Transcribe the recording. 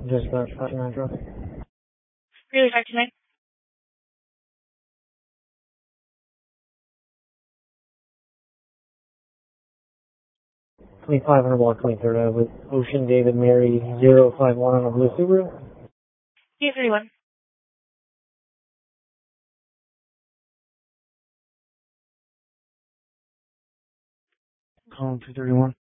Dispatch, Hot Metro. Really 529. $2,500 block 23rd with Ocean David Mary 051 on a blue Subaru. P31. Column 231.